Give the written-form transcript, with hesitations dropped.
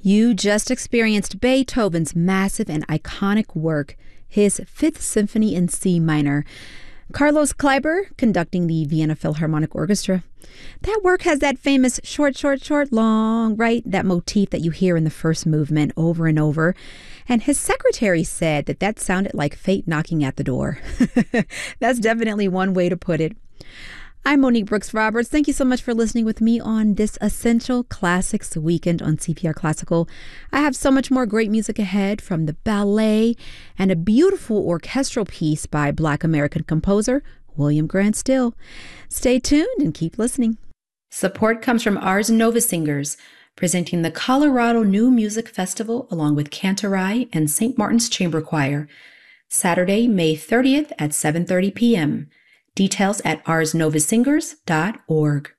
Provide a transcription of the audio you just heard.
You just experienced Beethoven's massive and iconic work, his Fifth Symphony in C minor. Carlos Kleiber conducting the Vienna Philharmonic Orchestra. That work has that famous short, short, short, long, right? That motif that you hear in the first movement over and over. And his secretary said that sounded like fate knocking at the door. That's definitely one way to put it. I'm Monique Brooks Roberts. Thank you so much for listening with me on this Essential Classics weekend on CPR Classical. I have so much more great music ahead, from the ballet and a beautiful orchestral piece by Black American composer William Grant Still. Stay tuned and keep listening. Support comes from Ars Nova Singers, presenting the Colorado New Music Festival along with Cantorai and St. Martin's Chamber Choir, Saturday, May 30th at 7:30 p.m. Details at arsnovasingers.org.